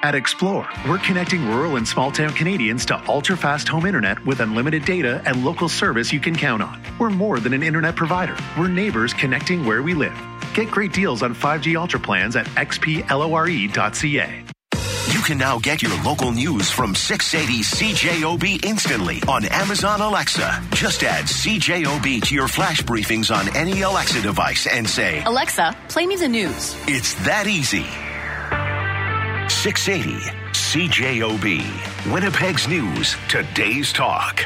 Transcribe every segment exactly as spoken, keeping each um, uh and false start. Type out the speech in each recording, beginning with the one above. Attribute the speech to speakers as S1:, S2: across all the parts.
S1: At Explore, we're connecting rural and small-town Canadians to ultra-fast home internet with unlimited data and local service you can count on. We're more than an internet provider. We're neighbors connecting where we live. Get great deals on five G Ultra plans at x p lore dot c a.
S2: You can now get your local news from six eighty C J O B instantly on Amazon Alexa. Just add C J O B to your flash briefings on any Alexa device and say,
S3: Alexa, play me the news.
S2: It's that easy. six eighty C J O B, Winnipeg's News, today's talk.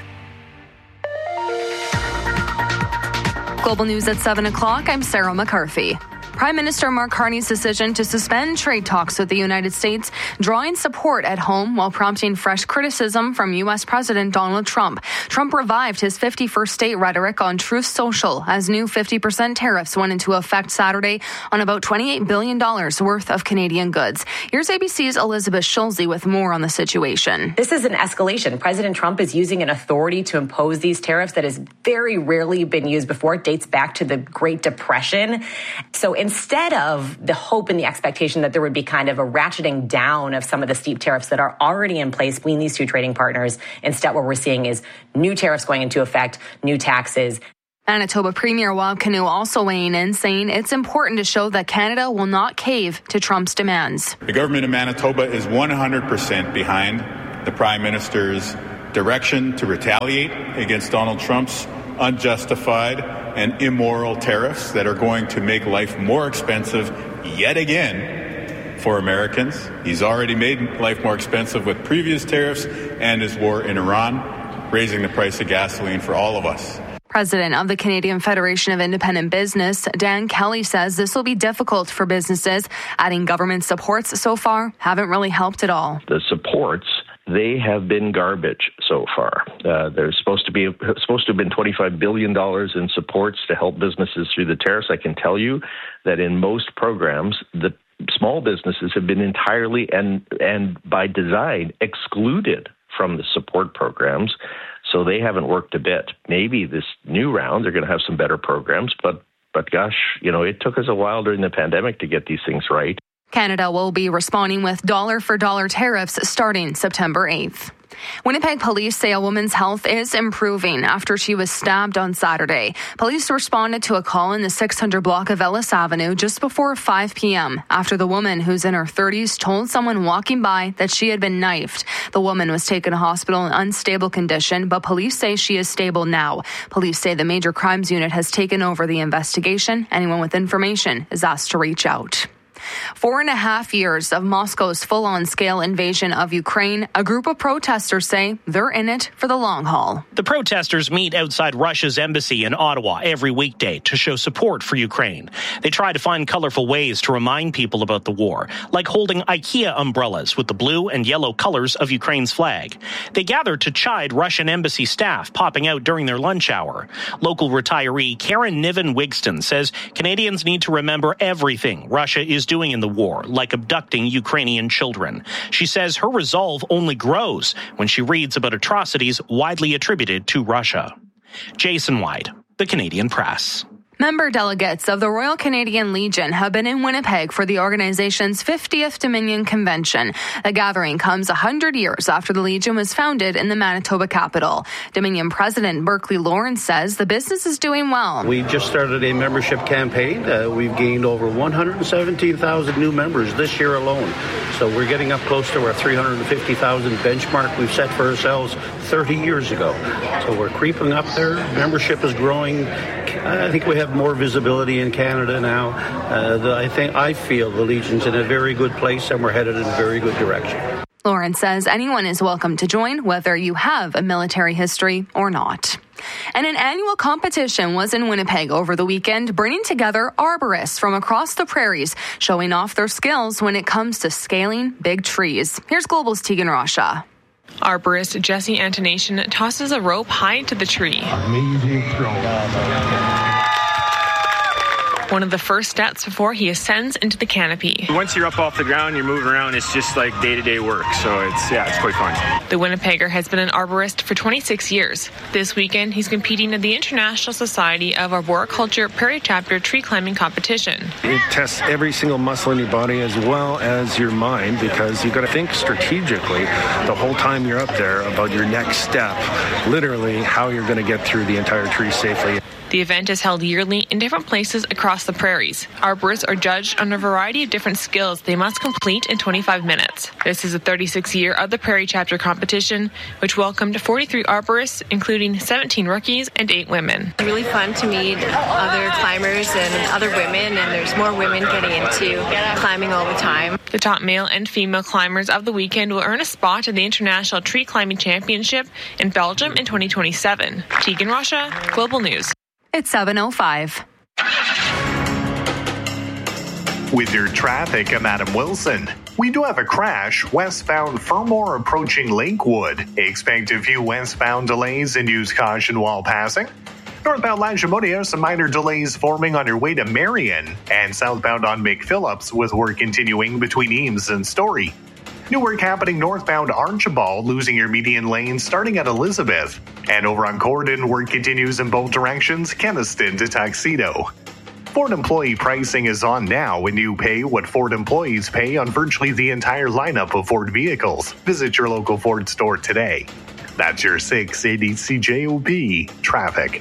S4: Global News at seven o'clock, I'm Sarah McCarthy. Prime Minister Mark Carney's decision to suspend trade talks with the United States drawing support at home while prompting fresh criticism from U S. President Donald Trump. Trump revived his fifty-first state rhetoric on Truth Social as new fifty percent tariffs went into effect Saturday on about twenty-eight billion dollars worth of Canadian goods. Here's A B C's Elizabeth Schulze with more on the situation.
S5: This is an escalation. President Trump is using an authority to impose these tariffs that has very rarely been used before. It dates back to the Great Depression. So in Instead of the hope and the expectation that there would be kind of a ratcheting down of some of the steep tariffs that are already in place between these two trading partners, instead what we're seeing is new tariffs going into effect, new taxes.
S4: Manitoba Premier Wab Kinew also weighing in, saying it's important to show that Canada will not cave to Trump's demands.
S6: The government of Manitoba is one hundred percent behind the Prime Minister's direction to retaliate against Donald Trump's unjustified and immoral tariffs that are going to make life more expensive yet again for Americans. He's already made life more expensive with previous tariffs and his war in Iran, raising the price of gasoline for all of us.
S4: President of the Canadian Federation of Independent Business, Dan Kelly, says this will be difficult for businesses, adding government supports so far haven't really helped at all.
S7: The supports, they have been garbage so far. Uh, there's supposed to be supposed to have been twenty-five billion dollars in supports to help businesses through the tariffs. I can tell you that in most programs, the small businesses have been entirely and and by design excluded from the support programs. So they haven't worked a bit. Maybe this new round, they're going to have some better programs, but but gosh, you know, it took us a while during the pandemic to get these things right.
S4: Canada will be responding with dollar-for-dollar tariffs starting September eighth. Winnipeg police say a woman's health is improving after she was stabbed on Saturday. Police responded to a call in the six hundred block of Ellis Avenue just before five p.m. after the woman, who's in her thirties, told someone walking by that she had been knifed. The woman was taken to hospital in unstable condition, but police say she is stable now. Police say the Major Crimes Unit has taken over the investigation. Anyone with information is asked to reach out. Four and a half years of Moscow's full-on scale invasion of Ukraine, a group of protesters say they're in it for the long haul.
S8: The protesters meet outside Russia's embassy in Ottawa every weekday to show support for Ukraine. They try to find colorful ways to remind people about the war, like holding IKEA umbrellas with the blue and yellow colors of Ukraine's flag. They gather to chide Russian embassy staff popping out during their lunch hour. Local retiree Karen Niven Wigston says Canadians need to remember everything Russia is doing in the war, like abducting Ukrainian children. She says her resolve only grows when she reads about atrocities widely attributed to Russia. Jason White, The Canadian Press.
S4: Member delegates of the Royal Canadian Legion have been in Winnipeg for the organization's fiftieth Dominion Convention. The gathering comes one hundred years after the Legion was founded in the Manitoba capital. Dominion President Berkeley Lawrence says the business is doing well.
S9: We just started a membership campaign. Uh, we've gained over one hundred seventeen thousand new members this year alone. So we're getting up close to our three hundred fifty thousand benchmark we've set for ourselves thirty years ago. So we're creeping up there. Membership is growing. I think we have more visibility in Canada now. Uh, the, I think I feel the Legion's in a very good place and we're headed in a very good direction.
S4: Lawrence says anyone is welcome to join, whether you have a military history or not. And an annual competition was in Winnipeg over the weekend, bringing together arborists from across the prairies, showing off their skills when it comes to scaling big trees. Here's Global's Tegan Rasha.
S10: Arborist Jesse Antonation tosses a rope high to the tree.
S11: Amazing throw.
S10: one of the first steps before he ascends into the canopy.
S11: Once you're up off the ground, you're moving around, it's just like day-to-day work. So it's, yeah, it's quite fun.
S10: The Winnipegger has been an arborist for twenty-six years. This weekend, he's competing in the International Society of Arboriculture Prairie Chapter Tree Climbing Competition.
S12: It tests every single muscle in your body as well as your mind, because you've got to think strategically the whole time you're up there about your next step, literally how you're going to get through the entire tree safely.
S10: The event is held yearly in different places across the prairies. Arborists are judged on a variety of different skills they must complete in twenty-five minutes. This is the thirty-sixth year of the Prairie Chapter competition, which welcomed forty-three arborists, including seventeen rookies and eight women.
S13: It's really fun to meet other climbers and other women, and there's more women getting into climbing all the time.
S10: The top male and female climbers of the weekend will earn a spot in the International Tree Climbing Championship in Belgium in twenty twenty-seven. Tegan Russia, Global News.
S4: It's seven oh five.
S1: With your traffic, I'm Adam Wilson. We do have a crash westbound Fermor approaching Lakewood. Expect a few westbound delays and use caution while passing. Northbound Lagimoudia, some minor delays forming on your way to Marion. And southbound on McPhillips with work continuing between Eames and Story. New work happening northbound Archibald, losing your median lane starting at Elizabeth. And over on Corden, work continues in both directions, Keniston to Tuxedo. Ford employee pricing is on now when you pay what Ford employees pay on virtually the entire lineup of Ford vehicles. Visit your local Ford store today. That's your six eighty C J O B traffic.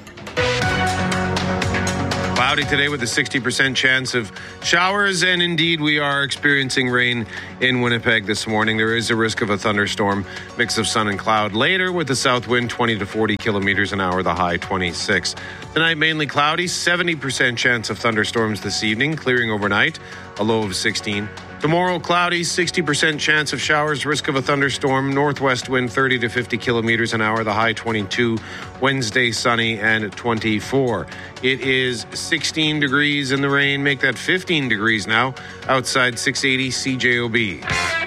S14: Cloudy today with a sixty percent chance of showers, and indeed we are experiencing rain in Winnipeg this morning. There is a risk of a thunderstorm, mix of sun and cloud later with the south wind twenty to forty kilometers an hour, the high twenty-six. Tonight mainly cloudy, seventy percent chance of thunderstorms this evening, clearing overnight, a low of sixteen. Tomorrow, cloudy, sixty percent chance of showers, risk of a thunderstorm, northwest wind thirty to fifty kilometers an hour, the high twenty-two. Wednesday, sunny and twenty-four. It is sixteen degrees in the rain, make that fifteen degrees now, outside six eighty C J O B.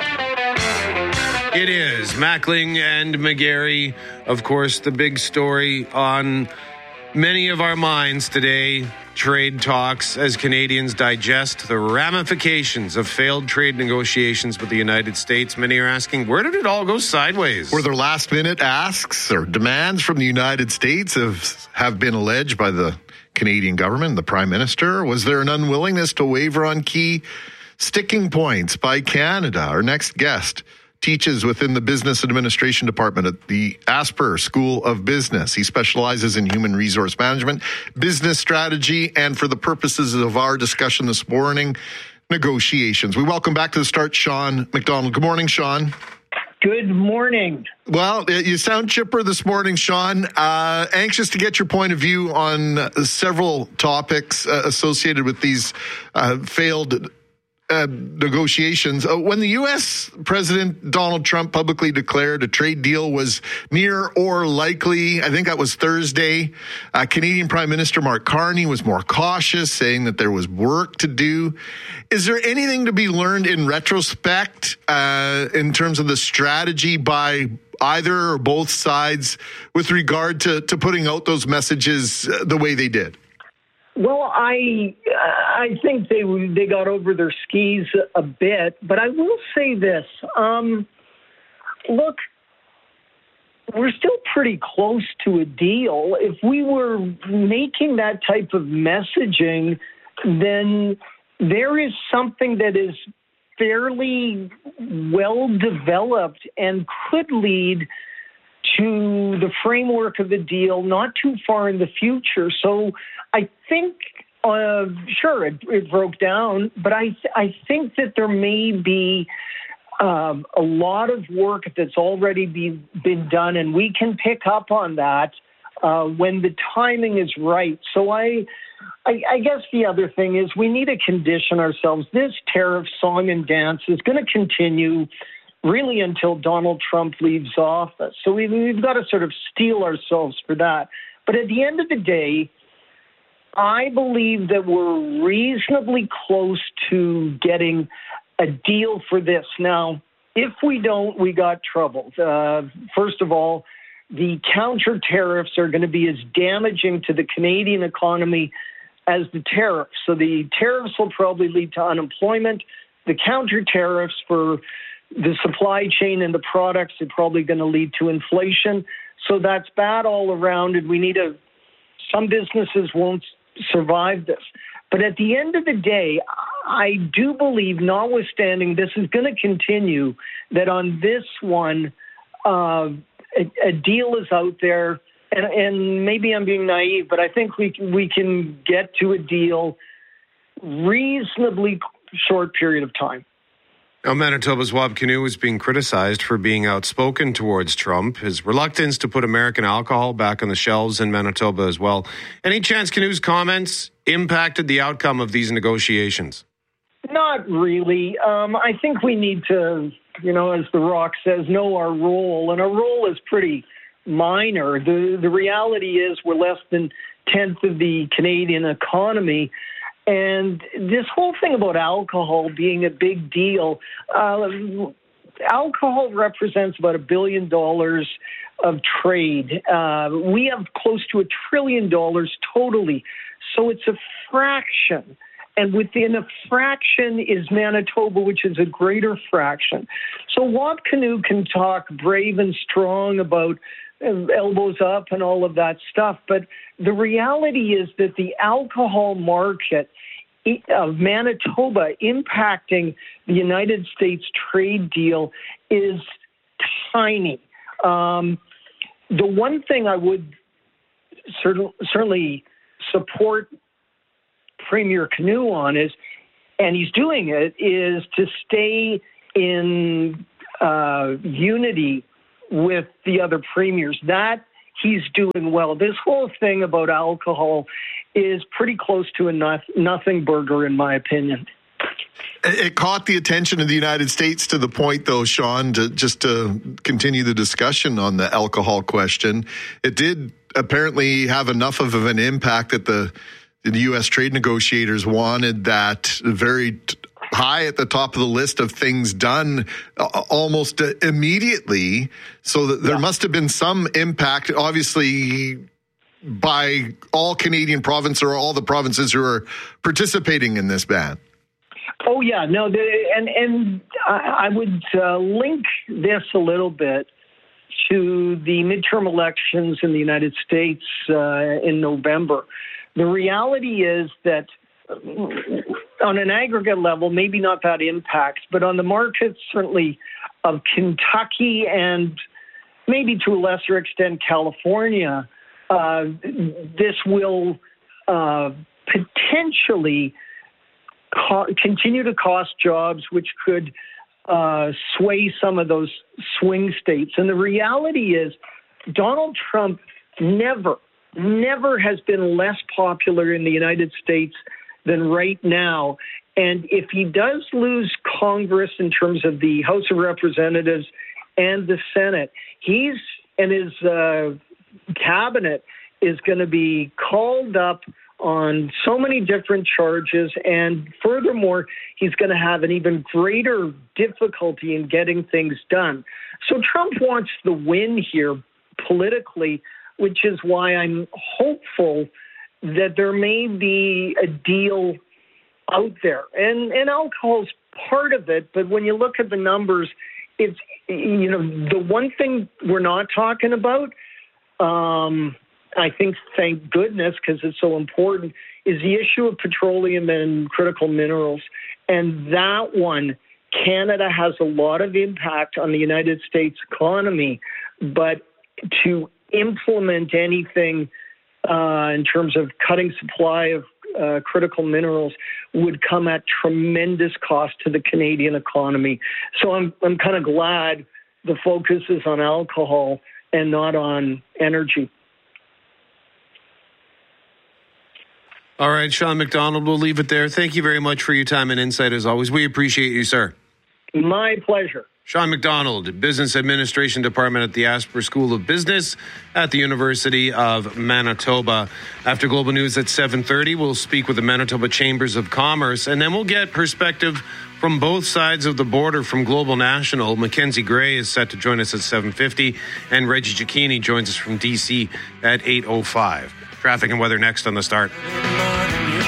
S14: It is Mackling and McGarry, of course, the big story on many of our minds today. Trade talks as Canadians digest the ramifications of failed trade negotiations with the United States. Many are asking, where did it all go sideways?
S15: Were there last-minute asks or demands from the United States have, have been alleged by the Canadian government, the Prime Minister? Was there an unwillingness to waver on key sticking points by Canada? Our next guest teaches within the Business Administration Department at the Asper School of Business. He specializes in human resource management, business strategy, and for the purposes of our discussion this morning, negotiations. We welcome back to the start Sean McDonald. Good morning, Sean.
S16: Good morning.
S15: Well, you sound chipper this morning, Sean. Uh, anxious to get your point of view on uh, several topics uh, associated with these uh, failed Uh, negotiations. Uh, when the U S President Donald Trump publicly declared a trade deal was near or likely, I think that was Thursday, uh, Canadian Prime Minister Mark Carney was more cautious, saying that there was work to do. Is there anything to be learned in retrospect uh, in terms of the strategy by either or both sides with regard to, to putting out those messages uh, the way they did?
S16: Well, I I think they they got over their skis a bit, but I will say this. Um, look, we're still pretty close to a deal. If we were making that type of messaging, then there is something that is fairly well developed and could lead to the framework of the deal not too far in the future. So I think, uh, sure, it, it broke down, but I th- I think that there may be um, a lot of work that's already be, been done, and we can pick up on that uh, when the timing is right. So I, I, I guess the other thing is we need to condition ourselves. This tariff song and dance is going to continue really until Donald Trump leaves office. So we, we've got to sort of steel ourselves for that. But at the end of the day, I believe that we're reasonably close to getting a deal for this. Now, if we don't, we got trouble. Uh, first of all, the counter tariffs are going to be as damaging to the Canadian economy as the tariffs. So the tariffs will probably lead to unemployment. The counter tariffs for the supply chain and the products are probably going to lead to inflation. So that's bad all around, and we need a, some businesses won't survive this. But at the end of the day, I do believe, notwithstanding this is going to continue, that on this one, uh, a, a deal is out there. And, and maybe I'm being naive, but I think we can, we can get to a deal reasonably short period of time.
S14: Now, Manitoba's Wab Kinew is being criticized for being outspoken towards Trump, his reluctance to put American alcohol back on the shelves in Manitoba as well. Any chance Kinew's comments impacted the outcome of these negotiations?
S16: Not really. Um, I think we need to, you know, as The Rock says, know our role. And our role is pretty minor. The, the reality is we're less than a tenth of the Canadian economy. And this whole thing about alcohol being a big deal, uh, alcohol represents about a billion dollars of trade. Uh, we have close to a trillion dollars totally. So it's a fraction. And within a fraction is Manitoba, which is a greater fraction. So Wab Kinew can talk brave and strong about elbows up and all of that stuff. But the reality is that the alcohol market of Manitoba impacting the United States trade deal is tiny. Um, the one thing I would cert- certainly support Premier Kinew on is, and he's doing it, is to stay in uh, unity with the other premiers. That he's doing well. This whole thing about alcohol is pretty close to a not- nothing burger, in my opinion.
S15: It caught the attention of the United States to the point, though, Sean, to just to continue the discussion on the alcohol question. It did apparently have enough of an impact that the, the U S trade negotiators wanted that very t- high at the top of the list of things done uh, almost uh, immediately. So that there yeah. must have been some impact, obviously, by all Canadian provinces or all the provinces who are participating in this ban.
S16: Oh, yeah. No, the, and, and I, I would uh, link this a little bit to the midterm elections in the United States uh, in November. The reality is that on an aggregate level, maybe not that impacts, but on the markets, certainly of Kentucky and maybe to a lesser extent California, uh, this will uh, potentially co- continue to cost jobs, which could uh, sway some of those swing states. And the reality is Donald Trump never, never has been less popular in the United States than right now. And if he does lose Congress in terms of the House of Representatives and the Senate, he's and his uh, cabinet is going to be called up on so many different charges. And furthermore, he's going to have an even greater difficulty in getting things done. So Trump wants the win here politically, which is why I'm hopeful that there may be a deal out there. And, and alcohol's part of it, but when you look at the numbers, it's, you know, the one thing we're not talking about, um, I think, thank goodness, because it's so important, is the issue of petroleum and critical minerals. And that one, Canada has a lot of impact on the United States economy, but to implement anything Uh, in terms of cutting supply of uh, critical minerals would come at tremendous cost to the Canadian economy. So I'm I'm kind of glad the focus is on alcohol and not on energy.
S14: All right, Sean McDonald, we'll leave it there. Thank you very much for your time and insight as always. We appreciate you, sir.
S16: My pleasure.
S14: Sean McDonald, Business Administration Department at the Asper School of Business at the University of Manitoba. After Global News at seven thirty, we'll speak with the Manitoba Chambers of Commerce, and then we'll get perspective from both sides of the border from Global National. Mackenzie Gray is set to join us at seven fifty, and Reggie Cicchini joins us from D C at eight oh five. Traffic and weather next on The Start.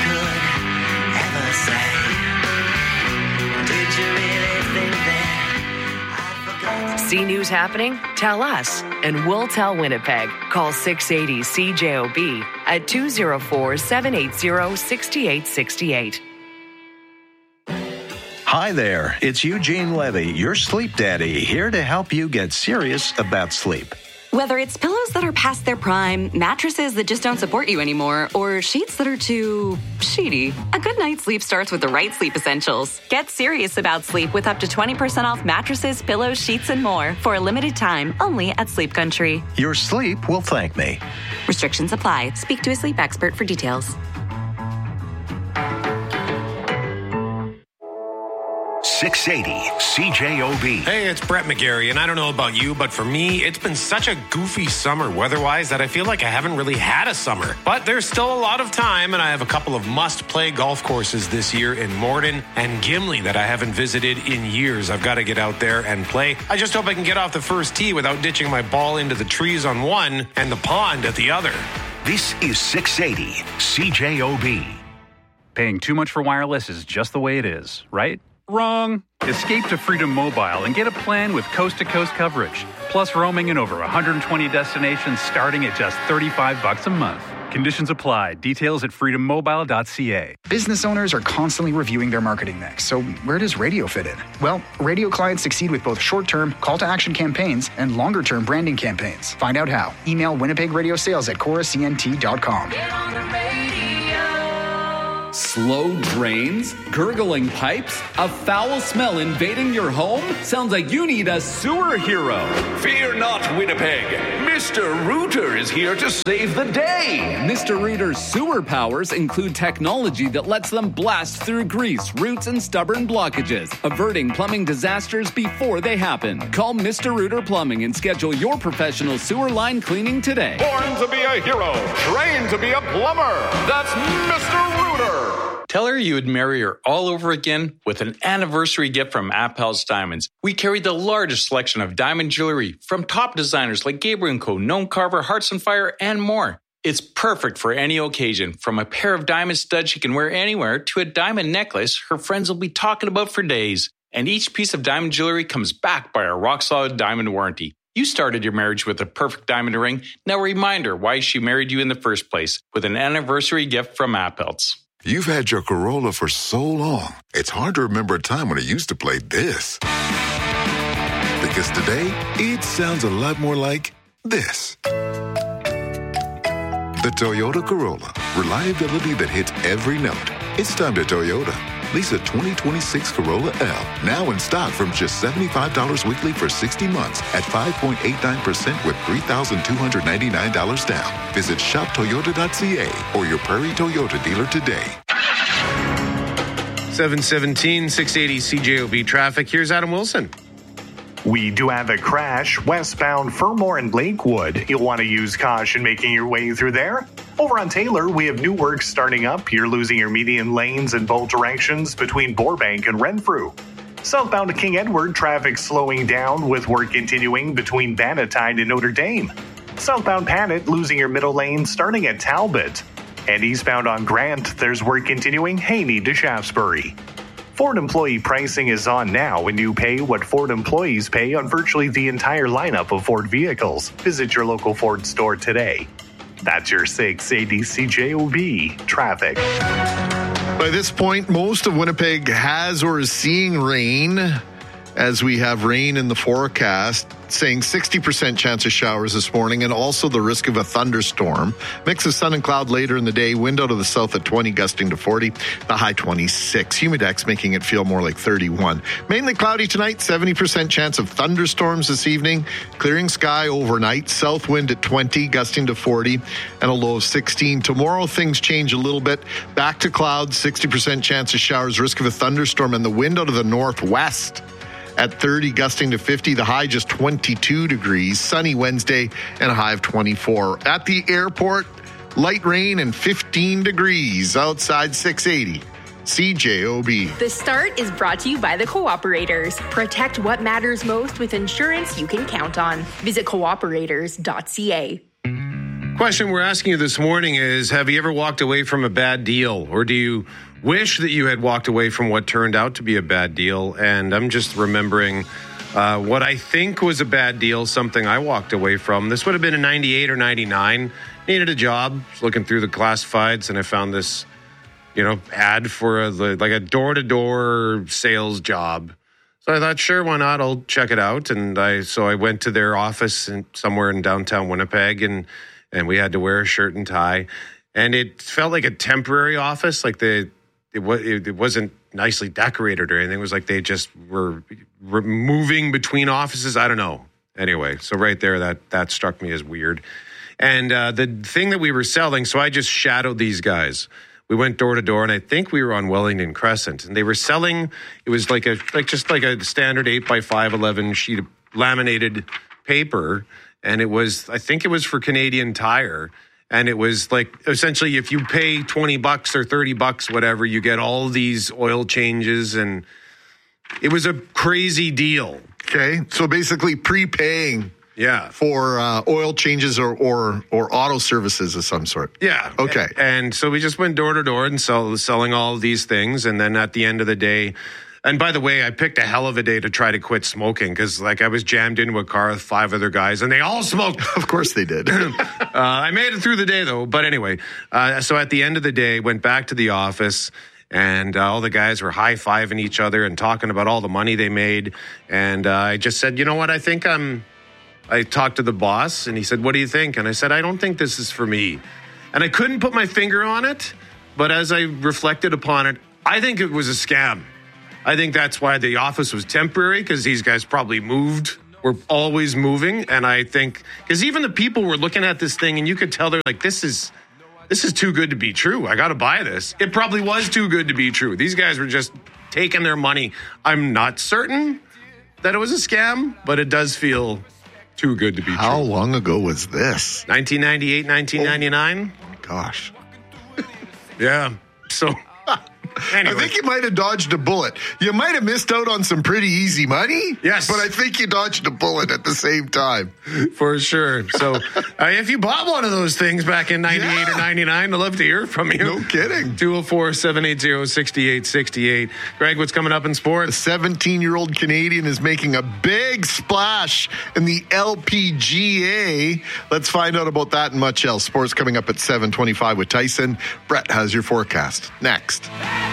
S17: See news happening? Tell us, and we'll tell Winnipeg. Call six eighty C J O B at two oh four, seven eight zero, six eight six eight.
S18: Hi there, it's Eugene Levy, your sleep daddy, here to help you get serious about sleep.
S19: Whether it's pillows that are past their prime, mattresses that just don't support you anymore, or sheets that are too sheety, a good night's sleep starts with the right sleep essentials. Get serious about sleep with up to twenty percent off mattresses, pillows, sheets, and more for a limited time only at Sleep Country.
S18: Your sleep will thank me.
S19: Restrictions apply. Speak to a sleep expert for details.
S2: six eighty C J O B.
S20: Hey, it's Brett McGarry, and I don't know about you, but for me, it's been such a goofy summer weather-wise that I feel like I haven't really had a summer. But there's still a lot of time, and I have a couple of must-play golf courses this year in Morden and Gimli that I haven't visited in years. I've got to get out there and play. I just hope I can get off the first tee without ditching my ball into the trees on one and the pond at the other.
S2: This is six eighty C J O B.
S21: Paying too much for wireless is just the way it is, right? Wrong. Escape to Freedom Mobile and get a plan with coast-to-coast coverage, plus roaming in over one hundred twenty destinations starting at just thirty-five bucks a month. Conditions apply. Details at freedom mobile dot c a.
S22: Business owners are constantly reviewing their marketing mix, so where does radio fit in? Well, radio clients succeed with both short-term call-to-action campaigns and longer-term branding campaigns. Find out how. Email Winnipeg Radio Sales at chorus c n t dot com.
S23: Slow drains? Gurgling pipes? A foul smell invading your home? Sounds like you need a sewer hero.
S24: Fear not, Winnipeg. Mister Rooter is here to save the day.
S23: Mister Rooter's sewer powers include technology that lets them blast through grease, roots, and stubborn blockages, averting plumbing disasters before they happen. Call Mister Rooter Plumbing and schedule your professional sewer line cleaning today.
S24: Born to be a hero, trained to be a plumber. That's Mister Rooter.
S25: Tell her you would marry her all over again with an anniversary gift from Appel's Diamonds. We carry the largest selection of diamond jewelry from top designers like Gabriel and Co, Gnome Carver, Hearts on Fire, and more. It's perfect for any occasion, from a pair of diamond studs she can wear anywhere to a diamond necklace her friends will be talking about for days. And each piece of diamond jewelry comes backed by a rock-solid diamond warranty. You started your marriage with a perfect diamond ring. Now remind her why she married you in the first place with an anniversary gift from Appel's.
S26: You've had your Corolla for so long, it's hard to remember a time when it used to play this. Because today, it sounds a lot more like this. The Toyota Corolla. Reliability that hits every note. It's time to Toyota. Lease a twenty twenty-six Corolla L, now in stock from just seventy-five dollars weekly for sixty months at five point eight nine percent with three thousand two hundred ninety-nine dollars down. Visit shop toyota dot c a or your Prairie Toyota dealer today.
S14: seven seventeen, six eighty C J O B traffic. Here's Adam Wilson.
S27: We do have a crash westbound Furmore and Lakewood. You'll want to use caution making your way through there. Over on Taylor, we have new work starting up. You're losing your median lanes in both directions between Burbank and Renfrew. Southbound to King Edward, traffic slowing down with work continuing between Bannatyne and Notre Dame. Southbound Panet, losing your middle lane starting at Talbot. And eastbound on Grant, there's work continuing Haney to Shaftesbury. Ford employee pricing is on now when you pay what Ford employees pay on virtually the entire lineup of Ford vehicles. Visit your local Ford store today. That's your six eighty C J O B traffic.
S15: By this point, most of Winnipeg has or is seeing rain, as we have rain in the forecast, saying sixty percent chance of showers this morning and also the risk of a thunderstorm. Mix of sun and cloud later in the day, wind out of the south at twenty, gusting to forty, the high twenty-six. Humidex making it feel more like thirty-one. Mainly cloudy tonight, seventy percent chance of thunderstorms this evening. Clearing sky overnight, south wind at twenty, gusting to forty, and a low of sixteen. Tomorrow things change a little bit. Back to clouds, sixty percent chance of showers, risk of a thunderstorm, and the wind out of the northwest at thirty, gusting to fifty, the high just twenty-two degrees. Sunny Wednesday and a high of twenty-four. At the airport, light rain and fifteen degrees. Outside, six eighty. C J O B.
S28: The Start is brought to you by the Cooperators. Protect what matters most with insurance you can count on. Visit cooperators dot c a.
S14: Question we're asking you this morning is, have you ever walked away from a bad deal? Or do you wish that you had walked away from what turned out to be a bad deal? And I'm just remembering Uh, what I think was a bad deal, something I walked away from. This would have been in ninety-eight or ninety-nine. Needed a job. Was looking through the classifieds, and I found this, you know, ad for a, like a door-to-door sales job. So I thought, sure, why not? I'll check it out. And I so I went to their office in, somewhere in downtown Winnipeg, and and we had to wear a shirt and tie. And it felt like a temporary office, like the it was it wasn't nicely decorated or anything. It was like they just were, were moving between offices. I don't know. Anyway, so right there, that that struck me as weird. And uh, the thing that we were selling, so I just shadowed these guys. We went door to door, and I think we were on Wellington Crescent, and they were selling. It was like a like just like a standard eight by five eleven sheet of laminated paper, and it was I think it was for Canadian Tire. And it was like, essentially, if you pay twenty bucks or thirty bucks, whatever, you get all these oil changes. And it was a crazy deal.
S15: Okay. So basically prepaying
S14: yeah.
S15: for uh, oil changes or, or or auto services of some sort.
S14: Yeah.
S15: Okay.
S14: And, and so we just went door to door and sell, selling all of these things. And then at the end of the day, and by the way, I picked a hell of a day to try to quit smoking because, like, I was jammed into a car with five other guys, and they all smoked.
S15: Of course they did.
S14: uh, I made it through the day, though. But anyway, uh, so at the end of the day, went back to the office, and uh, all the guys were high-fiving each other and talking about all the money they made. And uh, I just said, you know what, I think I'm... I talked to the boss, and he said, what do you think? And I said, I don't think this is for me. And I couldn't put my finger on it, but as I reflected upon it, I think it was a scam. I think that's why the office was temporary, because these guys probably moved, were always moving. And I think, because even the people were looking at this thing, and you could tell they're like, this is this is too good to be true. I got to buy this. It probably was too good to be true. These guys were just taking their money. I'm not certain that it was a scam, but it does feel too good to be
S15: How
S14: true.
S15: How long ago was this?
S14: nineteen ninety-eight, nineteen ninety-nine
S15: Oh, my gosh.
S14: Yeah. So... Anyway.
S15: I think you might have dodged a bullet. You might have missed out on some pretty easy money.
S14: Yes.
S15: But I think you dodged a bullet at the same time.
S14: For sure. So uh, if you bought one of those things back in ninety-eight yeah. or ninety-nine, I'd love to hear from you.
S15: No kidding.
S14: two oh four, seven eight zero, six eight six eight. Greg, what's coming up in sports?
S15: A seventeen-year-old Canadian is making a big splash in the L P G A. Let's find out about that and much else. Sports coming up at seven twenty-five with Tyson. Brett has your forecast. Next.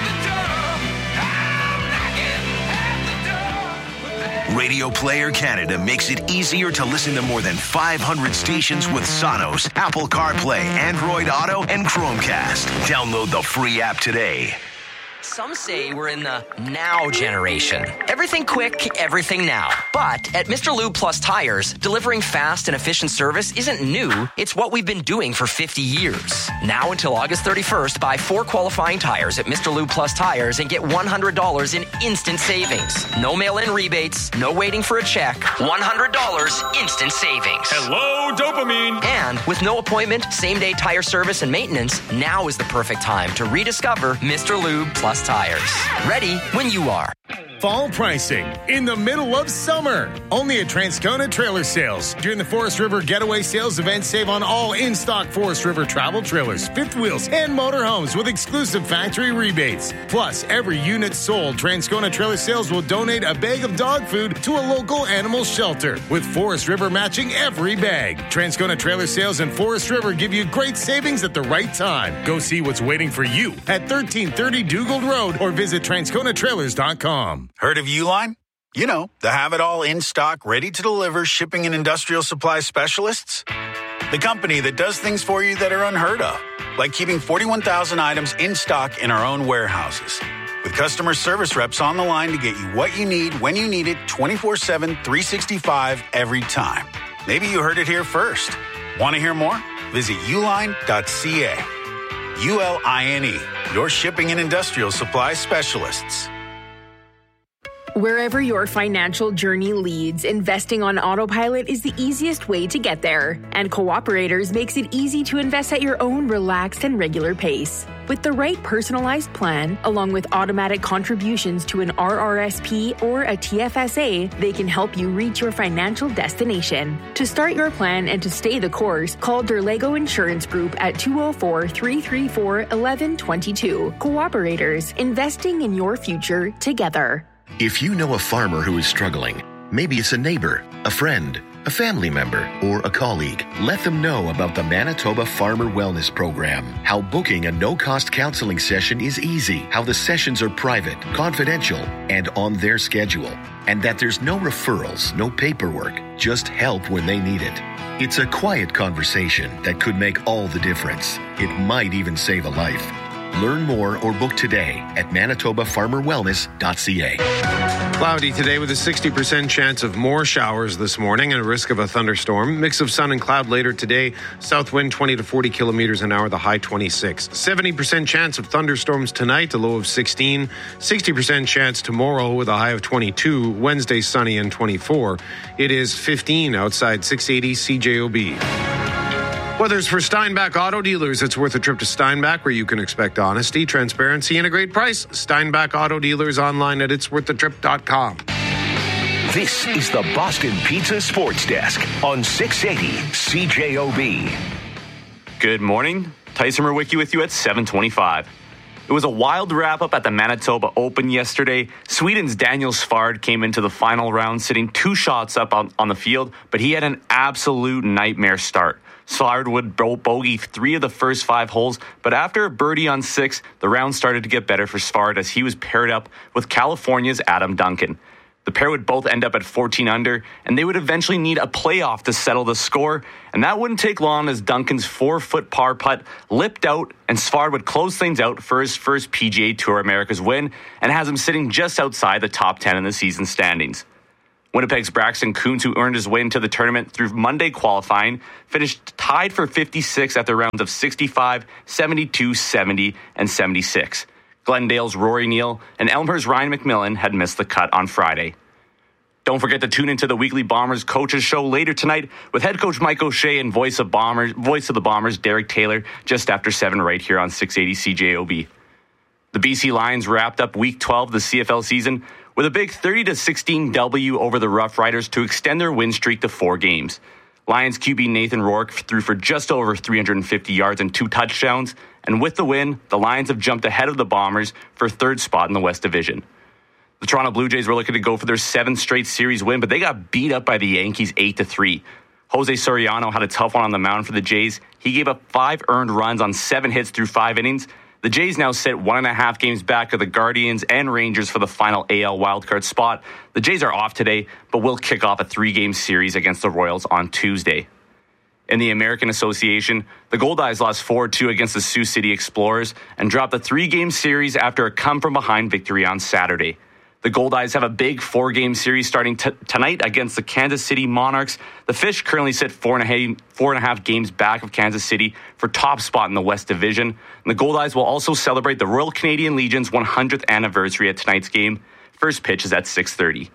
S2: Radio Player Canada makes it easier to listen to more than five hundred stations with Sonos, Apple CarPlay, Android Auto, and Chromecast. Download the free app today.
S3: Some say we're in the now generation. Everything quick, everything now. But at Mister Lube Plus Tires, delivering fast and efficient service isn't new. It's what we've been doing for fifty years. Now until August thirty-first, buy four qualifying tires at Mister Lube Plus Tires and get one hundred dollars in instant savings. No mail-in rebates, no waiting for a check. one hundred dollars instant savings.
S20: Hello, dopamine.
S3: And with no appointment, same-day tire service and maintenance, now is the perfect time to rediscover Mister Lube Plus Tires. Ready when you are.
S5: Fall pricing in the middle of summer. Only at Transcona Trailer Sales. During the Forest River Getaway Sales event, save on all in-stock Forest River travel trailers, fifth wheels, and motorhomes with exclusive factory rebates. Plus, every unit sold, Transcona Trailer Sales will donate a bag of dog food to a local animal shelter, with Forest River matching every bag. Transcona Trailer Sales and Forest River give you great savings at the right time. Go see what's waiting for you at thirteen thirty Dugald Road or visit transcona trailers dot com.
S6: Heard of Uline? You know, the have-it-all in-stock, ready-to-deliver shipping and industrial supply specialists? The company that does things for you that are unheard of, like keeping forty-one thousand items in stock in our own warehouses. With customer service reps on the line to get you what you need, when you need it, twenty-four seven, three sixty-five, every time. Maybe you heard it here first. Want to hear more? Visit uline dot c a. U L I N E, your shipping and industrial supply specialists.
S28: Wherever your financial journey leads, investing on autopilot is the easiest way to get there. And Cooperators makes it easy to invest at your own relaxed and regular pace. With the right personalized plan, along with automatic contributions to an R R S P or a T F S A, they can help you reach your financial destination. To start your plan and to stay the course, call Derlego Insurance Group at two oh four, three three four, one one two two. Cooperators, investing in your future together.
S7: If you know a farmer who is struggling,
S4: Maybe it's a neighbor, a friend, a family member, or a colleague. Let them know about the Manitoba Farmer Wellness Program. How booking a no-cost counseling session is easy. How the sessions are private, confidential, and on their schedule. And that there's no referrals, no paperwork, just help when they need it. It's a quiet conversation that could make all the difference. It might even save a life. Learn more or book today at manitoba farmer wellness dot c a.
S14: Cloudy today with a sixty percent chance of more showers this morning and a risk of a thunderstorm. Mix of sun and cloud later today. South wind twenty to forty kilometers an hour, the high twenty-six. seventy percent chance of thunderstorms tonight, a low of sixteen. sixty percent chance tomorrow with a high of twenty-two. Wednesday sunny and twenty-four. It is fifteen outside six eighty C J O B. Weather's for Steinbach Auto Dealers. It's worth a trip to Steinbach, where you can expect honesty, transparency, and a great price. Steinbach Auto Dealers online at its worth the trip dot com.
S2: This is the Boston Pizza Sports Desk on six eighty C J O B.
S7: Good morning. Tyson Murwicki with you at seven twenty-five. It was a wild wrap-up at the Manitoba Open yesterday. Sweden's Daniel Svard came into the final round sitting two shots up on, on the field, but he had an absolute nightmare start. Svard would bogey three of the first five holes, but after a birdie on six, the round started to get better for Svard as he was paired up with California's Adam Duncan. The pair would both end up at fourteen under, and they would eventually need a playoff to settle the score, and that wouldn't take long as Duncan's four-foot par putt lipped out, and Svard would close things out for his first P G A Tour Americas win, and has him sitting just outside the top ten in the season standings. Winnipeg's Braxton Kuntz, who earned his way into the tournament through Monday qualifying, finished tied for fifty-six after rounds of sixty-five, seventy-two, seventy, and seventy-six. Glendale's Rory Neal and Elmhurst's Ryan McMillan had missed the cut on Friday. Don't forget to tune into the weekly Bombers Coaches Show later tonight with head coach Mike O'Shea and voice of Bombers, voice of the Bombers Derek Taylor just after seven right here on six eighty C J O B. The B C Lions wrapped up Week twelve of the C F L season with a big thirty to sixteen W over the Rough Riders to extend their win streak to four games. Lions Q B Nathan Rourke threw for just over three hundred fifty yards and two touchdowns, and with the win, the Lions have jumped ahead of the Bombers for third spot in the West Division. The Toronto Blue Jays were looking to go for their seventh straight series win, but they got beat up by the Yankees eight to three. Jose Soriano had a tough one on the mound for the Jays. He gave up five earned runs on seven hits through five innings. The Jays now sit one and a half games back of the Guardians and Rangers for the final A L wildcard spot. The Jays are off today, but will kick off a three-game series against the Royals on Tuesday. In the American Association, the Goldeyes lost four two against the Sioux City Explorers and dropped a three-game series after a come-from-behind victory on Saturday. The Goldeyes have a big four-game series starting t- tonight against the Kansas City Monarchs. The Fish currently sit four and, a half, four and a half games back of Kansas City for top spot in the West Division. And the Goldeyes will also celebrate the Royal Canadian Legion's one hundredth anniversary at tonight's game. First pitch is at six thirty.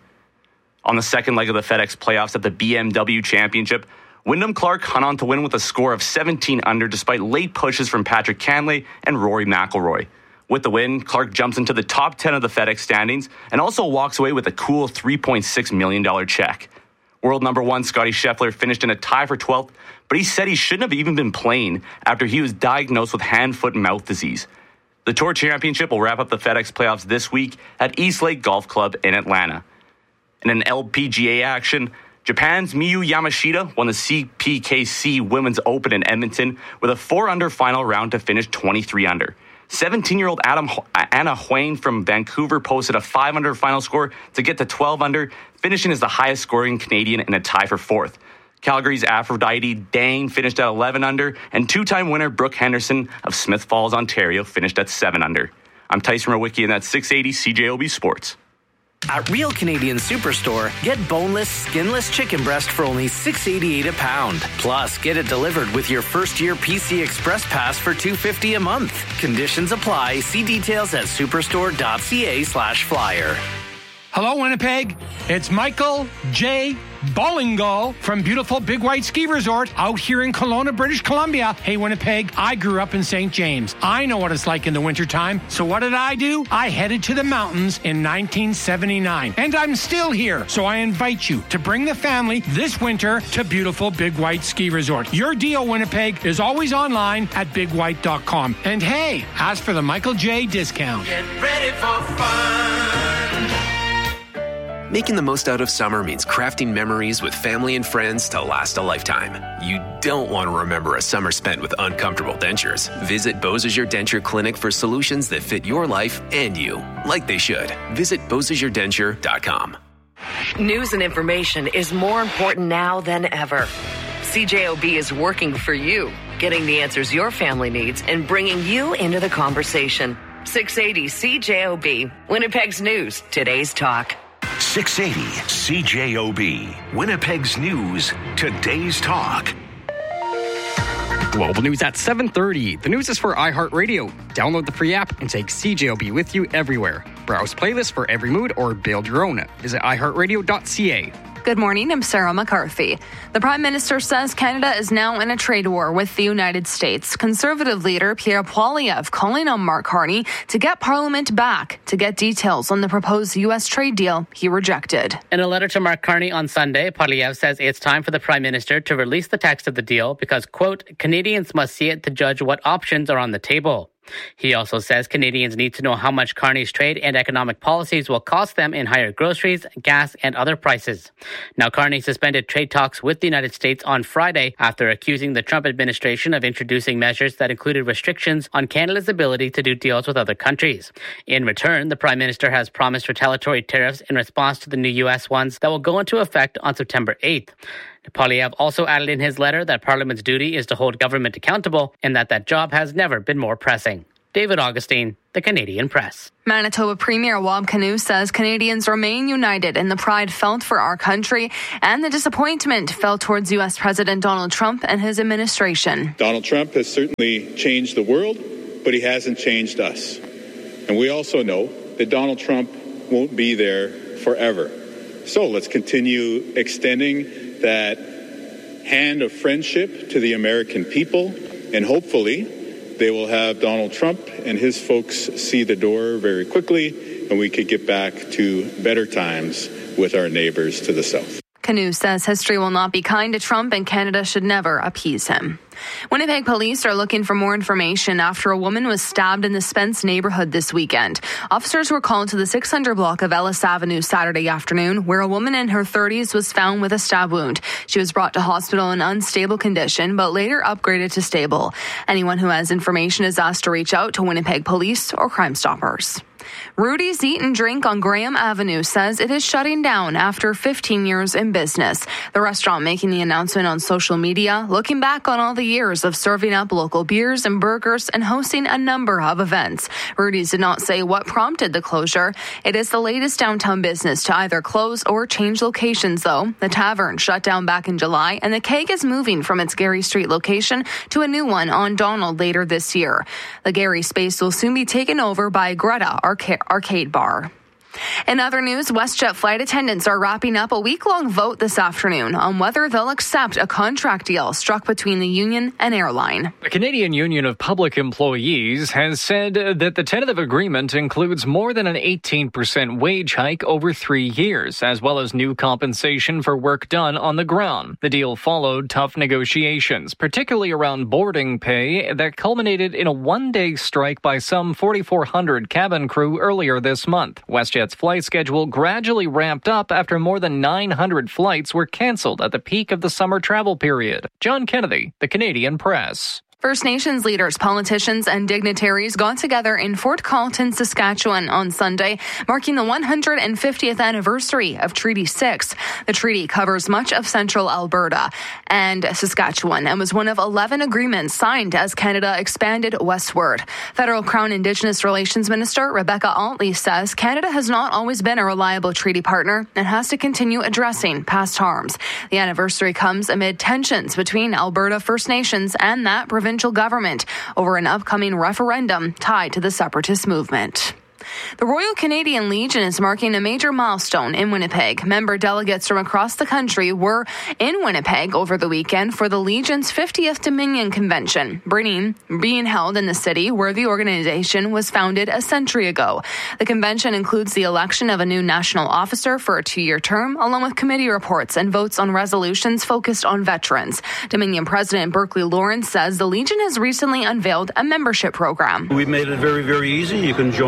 S7: On the second leg of the FedEx playoffs at the B M W Championship, Wyndham Clark hung on to win with a score of seventeen under despite late pushes from Patrick Cantlay and Rory McIlroy. With the win, Clark jumps into the top ten of the FedEx standings and also walks away with a cool three point six million dollars check. World number one Scotty Scheffler finished in a tie for twelfth, but he said he shouldn't have even been playing after he was diagnosed with hand, foot, and mouth disease. The Tour Championship will wrap up the FedEx playoffs this week at East Lake Golf Club in Atlanta. In an L P G A action, Japan's Miyu Yamashita won the C P K C Women's Open in Edmonton with a four under final round to finish twenty-three under. seventeen-year-old Adam, Anna Huang from Vancouver posted a five under final score to get to twelve under, finishing as the highest scoring Canadian in a tie for fourth. Calgary's Aphrodite Dang finished at eleven under, and two-time winner Brooke Henderson of Smith Falls, Ontario finished at seven under. I'm Tyson Murwicki, and that's six eighty C J O B Sports.
S8: At Real Canadian Superstore, get boneless, skinless chicken breast for only six eighty-eight a pound. Plus, get it delivered with your first-year P C Express Pass for two fifty a month. Conditions apply. See details at superstore.ca slash flyer.
S9: Hello, Winnipeg. It's Michael J. Bowlingal from beautiful Big White Ski Resort out here in Kelowna, British Columbia. Hey, Winnipeg, I grew up in Saint James. I know what it's like in the wintertime. So what did I do? I headed to the mountains in nineteen seventy-nine. And I'm still here. So I invite you to bring the family this winter to beautiful Big White Ski Resort. Your deal, Winnipeg, is always online at big white dot com. And hey, ask for the Michael J. discount.
S10: Get ready for fun.
S1: Making the most out of summer means crafting memories with family and friends to last a lifetime. You don't want to remember a summer spent with uncomfortable dentures. Visit Beausejour Denture Clinic for solutions that fit your life and you, like they should. Visit Beausejour Denture dot com.
S10: News and information is more important now than ever. C J O B is working for you, getting the answers your family needs and bringing you into the conversation. six eighty C J O B, Winnipeg's News, today's talk.
S2: six eighty C J O B, Winnipeg's News, today's talk.
S11: Global news at seven thirty. The news is for iHeartRadio. Download the free app and take C J O B with you everywhere. Browse playlists for every mood or build your own. Visit i heart radio dot c a.
S12: Good morning, I'm Sarah McCarthy. The Prime Minister says Canada is now in a trade war with the United States. Conservative leader Pierre Poilievre calling on Mark Carney to get Parliament back to get details on the proposed U S trade deal he rejected.
S13: In a letter to Mark Carney on Sunday, Poilievre says it's time for the Prime Minister to release the text of the deal because, quote, Canadians must see it to judge what options are on the table. He also says Canadians need to know how much Carney's trade and economic policies will cost them in higher groceries, gas, and other prices. Now, Carney suspended trade talks with the United States on Friday after accusing the Trump administration of introducing measures that included restrictions on Canada's ability to do deals with other countries. In return, the Prime Minister has promised retaliatory tariffs in response to the new U S ones that will go into effect on September eighth. Poilievre also added in his letter that Parliament's duty is to hold government accountable and that that job has never been more pressing. David Augustine, The Canadian Press.
S12: Manitoba Premier Wab Kinew says Canadians remain united in the pride felt for our country and the disappointment felt towards U S President Donald Trump and his administration.
S16: Donald Trump has certainly changed the world, but he hasn't changed us. And we also know that Donald Trump won't be there forever. So let's continue extending that hand of friendship to the American people, and hopefully they will have Donald Trump and his folks see the door very quickly, and we could get back to better times with our neighbors to the south.
S12: Kinew says history will not be kind to Trump and Canada should never appease him. Winnipeg police are looking for more information after a woman was stabbed in the Spence neighborhood this weekend. Officers were called to the six hundred block of Ellis Avenue Saturday afternoon, where a woman in her thirties was found with a stab wound. She was brought to hospital in unstable condition, but later upgraded to stable. Anyone who has information is asked to reach out to Winnipeg Police or Crime Stoppers. Rudy's Eat and Drink on Graham Avenue says it is shutting down after fifteen years in business. The restaurant making the announcement on social media, looking back on all the years of serving up local beers and burgers and hosting a number of events. Rudy's did not say what prompted the closure. It is the latest downtown business to either close or change locations, though. The tavern shut down back in July, and the Keg is moving from its Gary Street location to a new one on Donald later this year. The Gary space will soon be taken over by Greta Arca- Arcade Bar. In other news, WestJet flight attendants are wrapping up a week-long vote this afternoon on whether they'll accept a contract deal struck between the union and airline.
S17: The Canadian Union of Public Employees has said that the tentative agreement includes more than an eighteen percent wage hike over three years, as well as new compensation for work done on the ground. The deal followed tough negotiations, particularly around boarding pay, that culminated in a one-day strike by some forty-four hundred cabin crew earlier this month. WestJet Its flight schedule gradually ramped up after more than nine hundred flights were canceled at the peak of the summer travel period. John Kennedy, The Canadian Press.
S12: First Nations leaders, politicians, and dignitaries got together in Fort Carlton, Saskatchewan on Sunday, marking the one hundred fiftieth anniversary of Treaty six. The treaty covers much of central Alberta and Saskatchewan and was one of eleven agreements signed as Canada expanded westward. Federal Crown Indigenous Relations Minister Rebecca Altley says Canada has not always been a reliable treaty partner and has to continue addressing past harms. The anniversary comes amid tensions between Alberta First Nations and that provincial government over an upcoming referendum tied to the separatist movement. The Royal Canadian Legion is marking a major milestone in Winnipeg. Member delegates from across the country were in Winnipeg over the weekend for the Legion's fiftieth Dominion Convention, bringing, being held in the city where the organization was founded a century ago. The convention includes the election of a new national officer for a two-year term, along with committee reports and votes on resolutions focused on veterans. Dominion President Berkeley Lawrence says the Legion has recently unveiled a membership program.
S18: We've made it very, very easy. You can join online.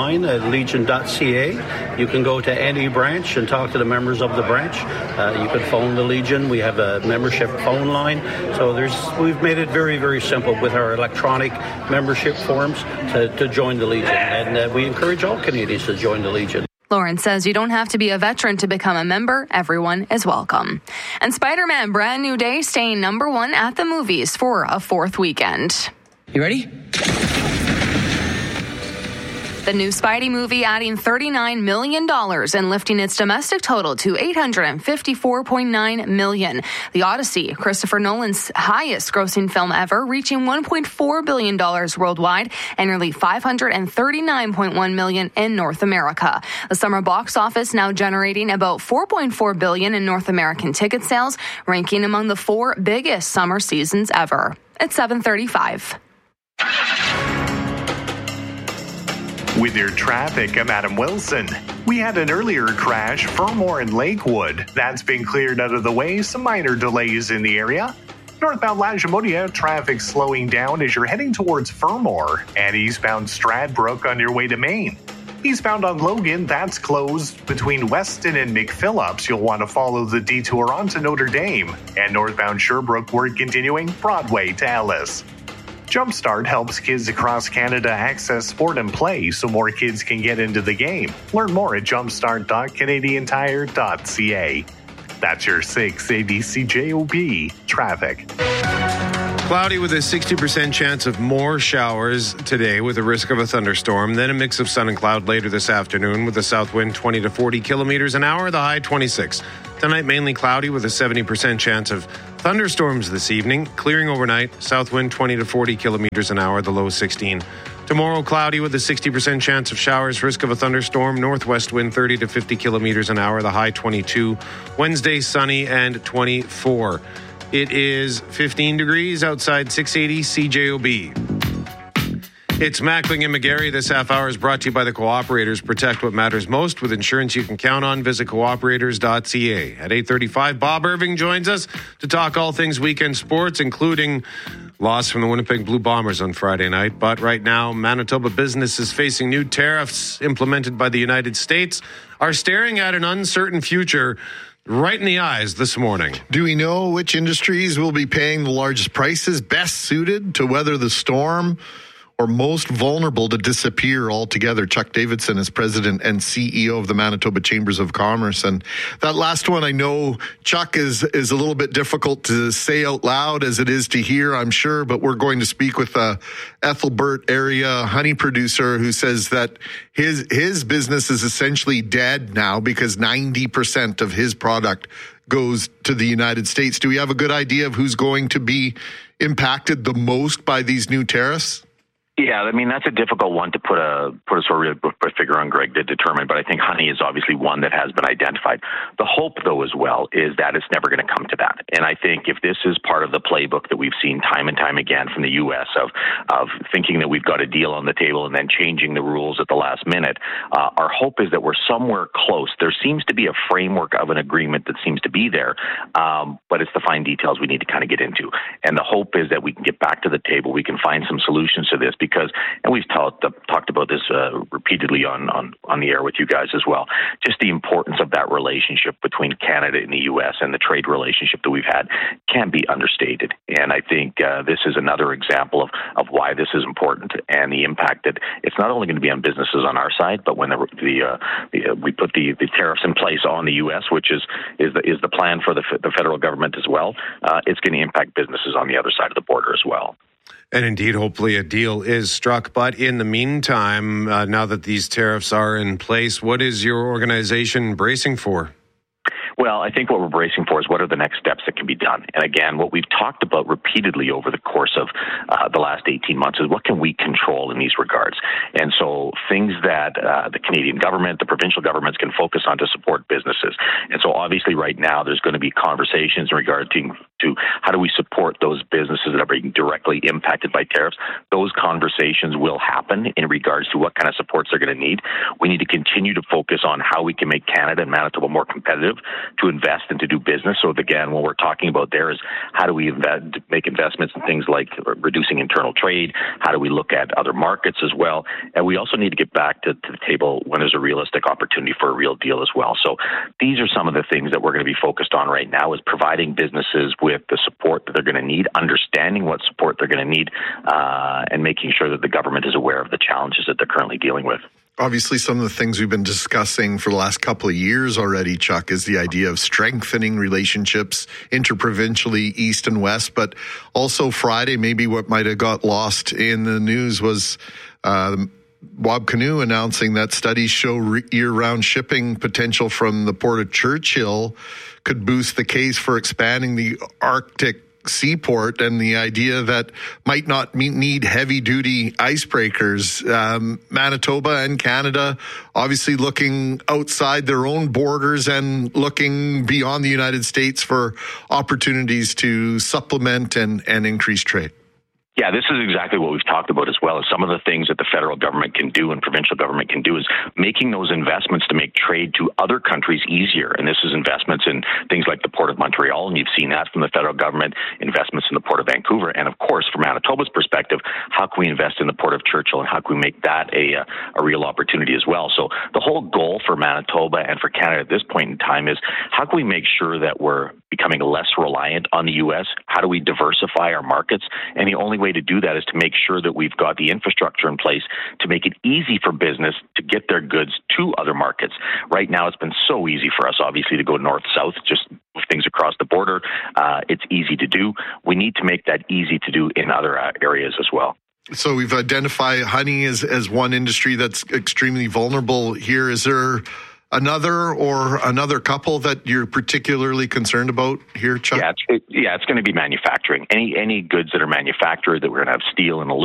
S18: online at legion dot c a. You can go to any branch and talk to the members of the branch. Uh, you can phone the Legion. We have a membership phone line. So there's we've made it very, very simple with our electronic membership forms to, to join the Legion. And uh, we encourage all Canadians to join the Legion.
S12: Lauren says you don't have to be a veteran to become a member. Everyone is welcome. And Spider-Man Brand New Day staying number one at the movies for a fourth weekend.
S19: You ready?
S12: The new Spidey movie adding thirty-nine million dollars and lifting its domestic total to eight hundred fifty-four point nine million dollars. The Odyssey, Christopher Nolan's highest grossing film ever, reaching one point four billion dollars worldwide and nearly five hundred thirty-nine point one million dollars in North America. The summer box office now generating about four point four billion dollars in North American ticket sales, ranking among the four biggest summer seasons ever. It's seven thirty-five.
S27: With your traffic, I'm Adam Wilson. We had an earlier crash, Fermor and Lakewood. That's been cleared out of the way. Some minor delays in the area. Northbound Lagimoudia, traffic slowing down as you're heading towards Fermor. And eastbound Stradbrook on your way to Maine. Eastbound on Logan, that's closed between Weston and McPhillips. You'll want to follow the detour onto Notre Dame. And northbound Sherbrooke, work continuing Broadway to Ellis. Jumpstart helps kids across Canada access sport and play so more kids can get into the game. Learn more at jumpstart dot canadian tire dot c a. That's your six eighty C J O B traffic.
S14: Cloudy with a sixty percent chance of more showers today with a risk of a thunderstorm. Then a mix of sun and cloud later this afternoon with a south wind twenty to forty kilometers an hour, the high twenty-six. Tonight, mainly cloudy with a seventy percent chance of thunderstorms this evening. Clearing overnight, south wind twenty to forty kilometers an hour, the low sixteen. Tomorrow, cloudy with a sixty percent chance of showers, risk of a thunderstorm. Northwest wind thirty to fifty kilometers an hour, the high twenty-two. Wednesday, sunny and twenty-four. It is fifteen degrees outside six eighty C J O B. It's Mackling and McGarry. This half hour is brought to you by the Cooperators. Protect what matters most with insurance you can count on. Visit cooperators dot c a. At eight thirty-five, Bob Irving joins us to talk all things weekend sports, including loss from the Winnipeg Blue Bombers on Friday night. But right now, Manitoba businesses facing new tariffs implemented by the United States are staring at an uncertain future right in the eyes this morning.
S15: Do we know which industries will be paying the largest prices, best suited to weather the storm, or most vulnerable to disappear altogether? Chuck Davidson is president and C E O of the Manitoba Chambers of Commerce. And that last one, I know, Chuck, is is a little bit difficult to say out loud as it is to hear, I'm sure. But we're going to speak with a Ethelbert area honey producer who says that his his business is essentially dead now because ninety percent of his product goes to the United States. Do we have a good idea of who's going to be impacted the most by these new tariffs?
S21: Yeah, I mean, that's a difficult one to put a put a sort of a figure on, Greg, to determine, but I think honey is obviously one that has been identified. The hope, though, as well, is that it's never going to come to that. And I think if this is part of the playbook that we've seen time and time again from the U S of of thinking that we've got a deal on the table and then changing the rules at the last minute, uh, our hope is that we're somewhere close. There seems to be a framework of an agreement that seems to be there, um, but it's the fine details we need to kind of get into. And the hope is that we can get back to the table, we can find some solutions to this. Because, and we've talked talked about this uh, repeatedly on, on, on the air with you guys as well, just the importance of that relationship between Canada and the U S and the trade relationship that we've had can't be understated. And I think uh, this is another example of, of why this is important and the impact that it's not only going to be on businesses on our side, but when the, the, uh, the uh, we put the, the tariffs in place on the U S, which is is the, is the plan for the, the federal government as well, uh, it's going to impact businesses on the other side of the border as well.
S14: And indeed, hopefully a deal is struck. But in the meantime, uh, now that these tariffs are in place, what is your organization bracing for?
S21: Well, I think what we're bracing for is what are the next steps that can be done. And again, what we've talked about repeatedly over the course of uh, the last eighteen months is what can we control in these regards. And so things that uh, the Canadian government, the provincial governments can focus on to support businesses. And so obviously right now there's going to be conversations in regard to, to how do we support those businesses that are being directly impacted by tariffs. Those conversations will happen in regards to what kind of supports they're going to need. We need to continue to focus on how we can make Canada and Manitoba more competitive to invest and to do business. So again, what we're talking about there is how do we invest, make investments in things like reducing internal trade? How do we look at other markets as well? And we also need to get back to, to the table when there's a realistic opportunity for a real deal as well. So these are some of the things that we're going to be focused on right now, is providing businesses with the support that they're going to need, understanding what support they're going to need, uh, and making sure that the government is aware of the challenges that they're currently dealing with.
S15: Obviously, some of the things we've been discussing for the last couple of years already, Chuck, is the idea of strengthening relationships interprovincially, east and west. But also Friday, maybe what might have got lost in the news was uh, Wab Kinew announcing that studies show re- year-round shipping potential from the Port of Churchill could boost the case for expanding the Arctic seaport, and the idea that might not need heavy-duty icebreakers. Um, Manitoba and Canada obviously looking outside their own borders and looking beyond the United States for opportunities to supplement and, and increase trade.
S21: Yeah, this is exactly what we've talked about as well, as some of the things that the federal government can do and provincial government can do is making those investments to make trade to other countries easier. And this is investments in things like the Port of Montreal, and you've seen that from the federal government, investments in the Port of Vancouver. And of course, from Manitoba's perspective, how can we invest in the Port of Churchill and how can we make that a, a real opportunity as well? So the whole goal for Manitoba and for Canada at this point in time is how can we make sure that we're becoming less reliant on the U S? How do we diversify our markets? And the only way to do that is to make sure that we've got the infrastructure in place to make it easy for business to get their goods to other markets. Right now, it's been so easy for us, obviously, to go north-south, just move things across the border. Uh, it's easy to do. We need to make that easy to do in other uh, areas as well.
S15: So we've identified honey as, as one industry that's extremely vulnerable here. Is there another or another couple that you're particularly concerned about here, Chuck?
S21: Yeah, it's, it, yeah, it's going to be manufacturing. Any any goods that are manufactured, that we're going to have steel and aluminum